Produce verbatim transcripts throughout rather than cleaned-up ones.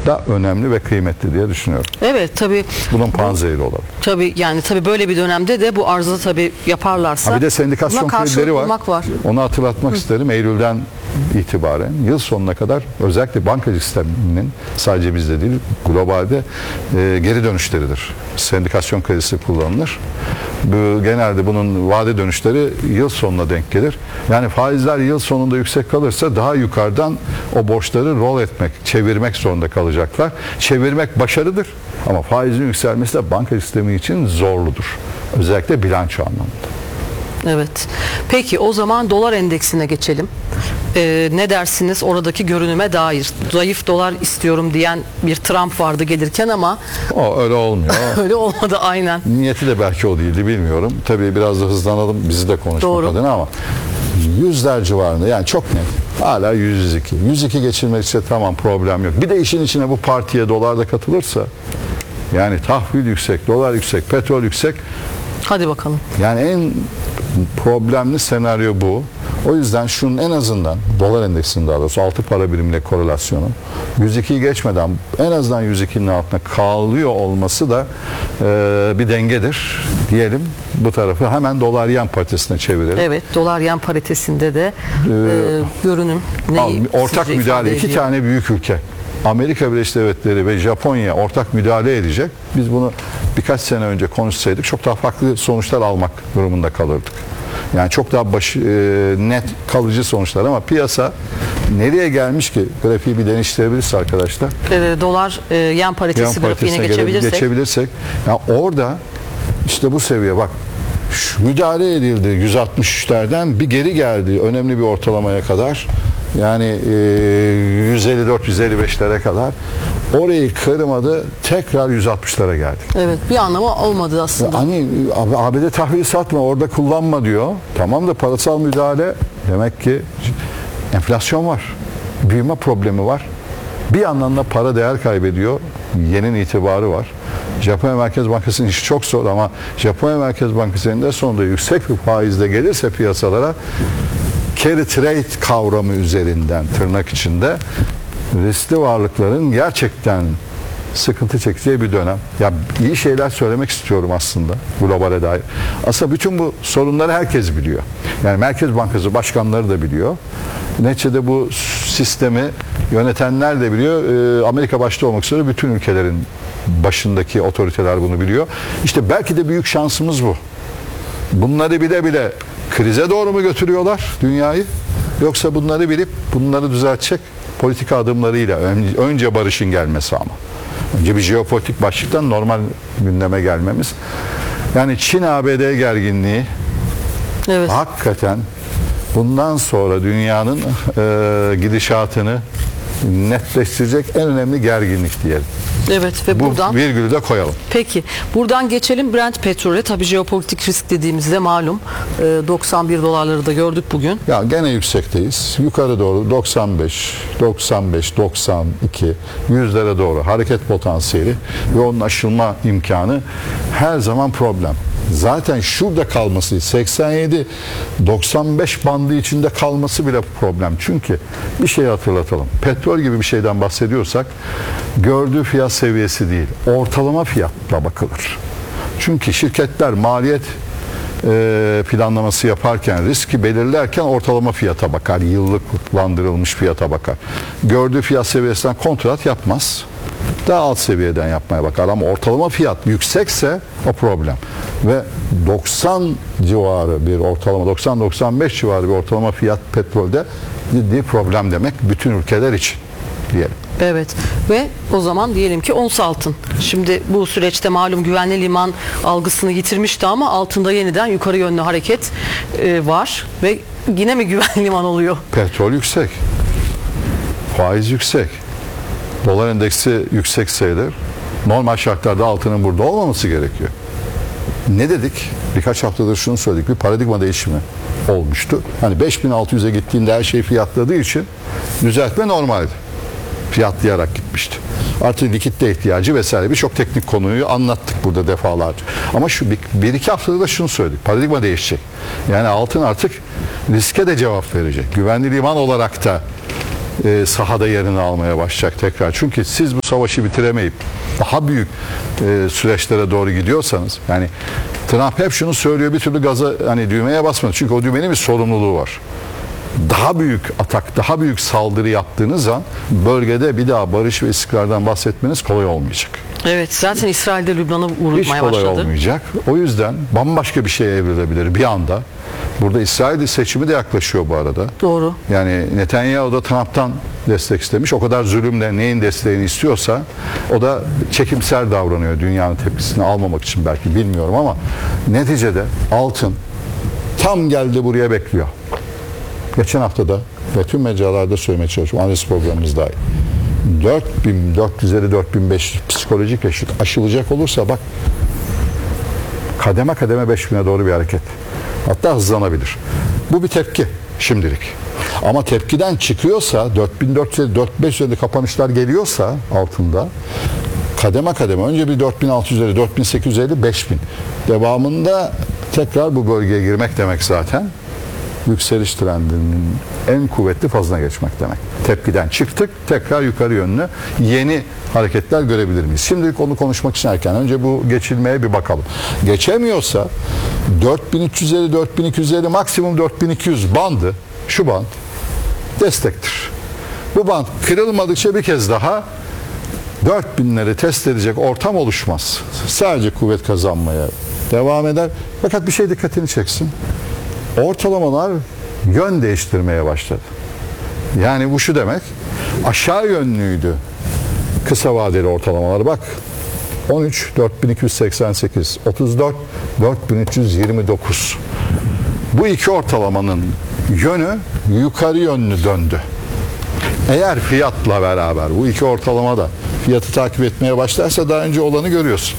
da önemli ve kıymetli diye düşünüyorum. Evet tabii. Bunun panzehiri olabilir. Tabii yani tabii böyle bir dönemde de bu arzı tabii yaparlarsa. Ha bir de sendikasyon kredileri var. var. Onu hatırlatmak Hı. isterim. Eylül'den itibaren yıl sonuna kadar özellikle bankacılık sisteminin sadece bizde değil globalde e, geri dönüşleridir. Sendikasyon kredisi kullanılır. Bu, genelde bunun vade dönüşleri yıl sonuna denk gelir. Yani faizler yıl sonunda yüksek kalırsa daha yukarıdan o borçları rol etmek, çevirmek zorunda kalacaklar. Çevirmek başarıdır ama faizin yükselmesi de banka sistemi için zorludur. Özellikle bilanço anlamında. Evet. Peki o zaman dolar endeksine geçelim. Ee, ne dersiniz oradaki görünüme dair? Zayıf dolar istiyorum diyen bir Trump vardı gelirken ama o öyle olmuyor. öyle olmadı aynen. Niyeti de belki o değildi bilmiyorum. Tabii biraz da hızlanalım bizi de konuşmak Doğru. adına ama yüzler civarında yani çok net. Hala yüz iki. yüz iki geçirmek ise tamam problem yok. Bir de işin içine bu partiye dolar da katılırsa yani tahvil yüksek, dolar yüksek, petrol yüksek. Hadi bakalım. Yani en problemli senaryo bu. O yüzden şunun en azından dolar endeksinin daha doğrusu altı para birimle korelasyonu yüz ikiyi geçmeden en azından yüz ikinin altına kalıyor olması da e, bir dengedir diyelim. Bu tarafı hemen dolar yen paritesine çevirelim. Evet, dolar yen paritesinde de e, e, görünüm neyi ortak müdahale iki tane büyük ülke Amerika Birleşik Devletleri ve Japonya ortak müdahale edecek. Biz bunu birkaç sene önce konuşsaydık çok daha farklı sonuçlar almak durumunda kalırdık. Yani çok daha baş, e, net kalıcı sonuçlar ama piyasa nereye gelmiş ki? Grafiği bir değiştirebiliriz arkadaşlar. E, dolar e, yen paritesi yen grafiğine geçebilirsek. geçebilirsek. Yani orada işte bu seviye bak şu, müdahale edildi yüz altmış üçlerden bir geri geldi önemli bir ortalamaya kadar. Yani e, yüz elli dört yüz elli beşlere kadar orayı kırmadı tekrar yüz altmışlara geldik. Evet bir anlamı olmadı aslında. Hani A B D tahvili satma orada kullanma diyor. Tamam da parasal müdahale demek ki enflasyon var. Büyüme problemi var. Bir yandan da para değer kaybediyor. Yenin itibarı var. Japonya Merkez Bankası'nın işi çok zor ama Japonya Merkez Bankası'nın da sonunda yüksek bir faizle gelirse piyasalara carry trade kavramı üzerinden tırnak içinde riskli varlıkların gerçekten sıkıntı çekeceği bir dönem. Ya iyi şeyler söylemek istiyorum aslında globale dair. Aslında bütün bu sorunları herkes biliyor. Yani Merkez Bankası başkanları da biliyor. Neticede bu sistemi yönetenler de biliyor. Ee, Amerika başta olmak üzere bütün ülkelerin başındaki otoriteler bunu biliyor. İşte belki de büyük şansımız bu. Bunları bile bile krize doğru mu götürüyorlar dünyayı? Yoksa bunları bilip bunları düzeltecek politika adımlarıyla önce barışın gelmesi ama. Önce bir jeopolitik başlıktan normal gündeme gelmemiz. Yani Çin-A B D gerginliği evet. Hakikaten bundan sonra dünyanın e, gidişatını netleştirecek en önemli gerginlik diyelim. Evet ve bu buradan virgülü de koyalım. Peki buradan geçelim Brent petrole. Tabii jeopolitik risk dediğimizde malum e, doksan bir dolarları da gördük bugün. Ya gene yüksekteyiz. Yukarı doğru doksan beş, doksan beş, doksan iki yüzlere doğru hareket potansiyeli ve onun aşılma imkanı her zaman problem. Zaten şurada kalması seksen yedi doksan beş bandı içinde kalması bile problem. Çünkü bir şey hatırlatalım. Petrol gibi bir şeyden bahsediyorsak gördüğü fiyat seviyesi değil. Ortalama fiyatla bakılır. Çünkü şirketler maliyet e, planlaması yaparken, riski belirlerken ortalama fiyata bakar. Yıllıklandırılmış fiyata bakar. Gördüğü fiyat seviyesinden kontrat yapmaz. Daha alt seviyeden yapmaya bakar ama ortalama fiyat yüksekse o problem. Ve doksan civarı bir ortalama, doksan doksan beş civarı bir ortalama fiyat petrolde ciddi problem demek bütün ülkeler için diyelim. Evet ve o zaman diyelim ki ons altın. Şimdi bu süreçte malum güvenli liman algısını yitirmişti ama altında yeniden yukarı yönlü hareket e, var ve yine mi güvenli liman oluyor? Petrol yüksek. Faiz yüksek. Dolar endeksi yüksek sayılır. Normal şartlarda altının burada olmaması gerekiyor. Ne dedik? Birkaç haftadır şunu söyledik. Bir paradigma değişimi olmuştu. Hani beş bin altı yüze gittiğinde her şey fiyatladığı için düzeltme normaldi. Fiyatlayarak gitmişti. Artık likitte ihtiyacı vesaire birçok teknik konuyu anlattık burada defalarca. Ama şu bir, bir iki haftada da şunu söyledik. Paradigma değişecek. Yani altın artık riske de cevap verecek. Güvenli liman olarak da e, sahada yerini almaya başlayacak tekrar. Çünkü siz bu savaşı bitiremeyip daha büyük e, süreçlere doğru gidiyorsanız, yani Trump hep şunu söylüyor, bir türlü gaza, hani düğmeye basmadı. Çünkü o düğmenin bir sorumluluğu var. Daha büyük atak, daha büyük saldırı yaptığınız an bölgede bir daha barış ve istikrardan bahsetmeniz kolay olmayacak. Evet, zaten İsrail'de Lübnan'ı Hiç vurmaya kolay başladı. olmayacak. O yüzden bambaşka bir şeye evrilebilir bir anda. Burada İsrail seçimi de yaklaşıyor bu arada. Doğru. Yani Netanyahu da Trump'tan destek istemiş. O kadar zulümle neyin desteğini istiyorsa o da çekimser davranıyor dünyanın tepkisini almamak için, belki bilmiyorum, ama neticede altın tam geldi buraya bekliyor. Geçen hafta da ve tüm mecralarda söylemeye çalışıyorum. Analiz programımız dahil. dört bin dört yüz'leri dört bin beş yüz psikolojik eşit aşılacak olursa bak, kademe kademe beş bin'e doğru bir hareket. Hatta hızlanabilir. Bu bir tepki şimdilik. Ama tepkiden çıkıyorsa, dört bin dört yüz, dört bin beş yüz'de kapanışlar geliyorsa altında, kademe kademe önce bir dört bin altı yüz'leri, dört bin sekiz yüz elli, beş bin. Devamında tekrar bu bölgeye girmek demek zaten yükseliş trendinin en kuvvetli fazına geçmek demek. Tepkiden çıktık, tekrar yukarı yönlü yeni hareketler görebilir miyiz? Şimdilik onu konuşmak için erken. Önce bu geçilmeye bir bakalım. Geçemiyorsa dört bin üç yüz elli, dört bin iki yüz elli, maksimum dört bin iki yüz bandı, şu band destektir. Bu band kırılmadıkça bir kez daha dört bin'leri test edecek ortam oluşmaz. Sadece kuvvet kazanmaya devam eder. Fakat bir şey dikkatini çeksin. Ortalamalar yön değiştirmeye başladı. Yani bu şu demek, aşağı yönlüydü kısa vadeli ortalamalar. Bak, on üç dört bin iki yüz seksen sekiz, otuz dört dört bin üç yüz yirmi dokuz. Bu iki ortalamanın yönü yukarı yönlü döndü. Eğer fiyatla beraber bu iki ortalama da fiyatı takip etmeye başlarsa daha önce olanı görüyorsun.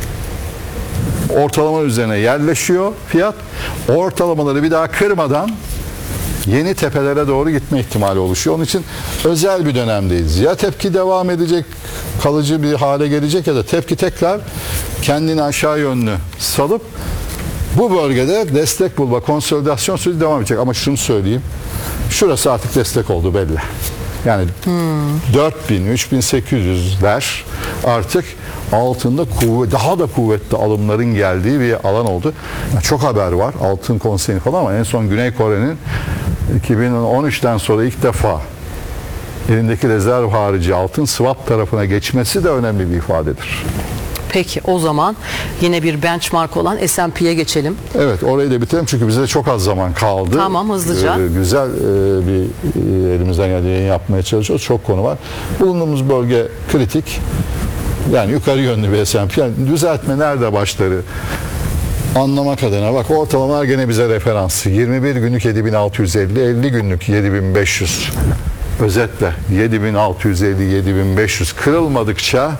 Ortalama üzerine yerleşiyor fiyat. Ortalamaları bir daha kırmadan yeni tepelere doğru gitme ihtimali oluşuyor. Onun için özel bir dönemdeyiz. Ya tepki devam edecek, kalıcı bir hale gelecek, ya da tepki tekrar kendini aşağı yönlü salıp bu bölgede destek bulma, konsolidasyon süreci devam edecek. Ama şunu söyleyeyim, şurası artık destek oldu belli. Yani hmm. dört bin, üç bin sekiz yüz'ler artık altında kuvvet, daha da kuvvetli alımların geldiği bir alan oldu. Yani çok haber var altın konseyi falan, ama en son Güney Kore'nin iki bin on üç'ten sonra ilk defa elindeki rezerv harici altın swap tarafına geçmesi de önemli bir ifadedir. Peki, o zaman yine bir benchmark olan S and P'ye geçelim. Evet, orayı da bitirelim çünkü bize çok az zaman kaldı. Tamam, hızlıca. Ee, güzel e, bir e, elimizden geldiği yayın yapmaya çalışıyoruz. Çok konu var. Bulunduğumuz bölge kritik. Yani yukarı yönlü bir S and P. Yani düzeltme nerede başları anlamak adına bak, ortalamalar gene bize referans. yirmi bir günlük yedi bin altı yüz elli, elli günlük yedi bin beş yüz. Özetle yedi bin altı yüz elli, yedi bin beş yüz kırılmadıkça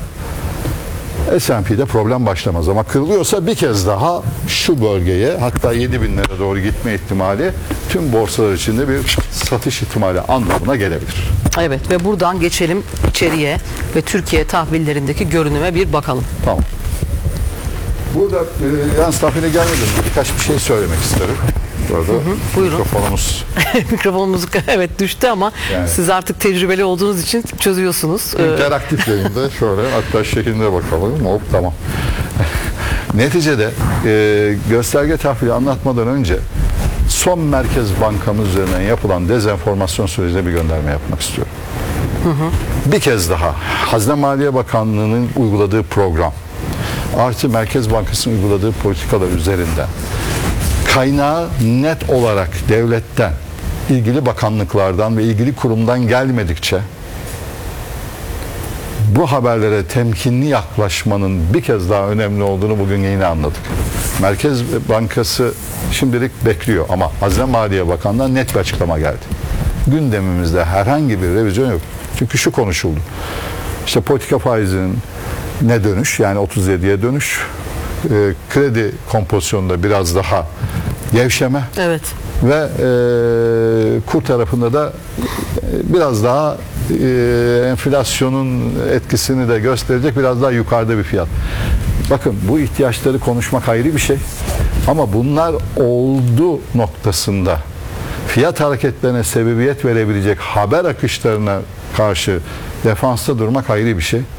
S and P'de problem başlamaz, ama kırılıyorsa bir kez daha şu bölgeye, hatta yedi bin'lere doğru gitme ihtimali tüm borsalar içinde bir satış ihtimali anlamına gelebilir. Evet, ve buradan geçelim içeriye ve Türkiye tahvillerindeki görünüme bir bakalım. Tamam. Burada e, yalnız tahvile gelmeden birkaç bir şey söylemek isterim. Burada hı hı, buyurun. Mikrofonumuz. Mikrofonumuz evet düştü, ama yani siz artık tecrübeli olduğunuz için çözüyorsunuz. İnteraktif yayında şöyle, hatta şeklinde bakalım. Hop, tamam. Neticede e, gösterge tahvili anlatmadan önce son Merkez Bankamız üzerinden yapılan dezenformasyon sürecine bir gönderme yapmak istiyorum. Hı hı. Bir kez daha Hazine Maliye Bakanlığı'nın uyguladığı program artı Merkez Bankası'nın uyguladığı politikalar üzerinden kaynağı net olarak devletten, ilgili bakanlıklardan ve ilgili kurumdan gelmedikçe bu haberlere temkinli yaklaşmanın bir kez daha önemli olduğunu bugün yine anladık. Merkez Bankası şimdilik bekliyor, ama Hazine Maliye Bakanlığı'ndan net bir açıklama geldi. Gündemimizde herhangi bir revizyon yok. Çünkü şu konuşuldu. İşte politika faizinin ne dönüş, yani otuz yediye dönüş, e, kredi kompozisyonunda biraz daha gevşeme, evet, ve e, kur tarafında da e, biraz daha e, enflasyonun etkisini de gösterecek biraz daha yukarıda bir fiyat. Bakın, bu ihtiyaçları konuşmak ayrı bir şey, ama bunlar oldu noktasında fiyat hareketlerine sebebiyet verebilecek haber akışlarına karşı defansta durmak ayrı bir şey.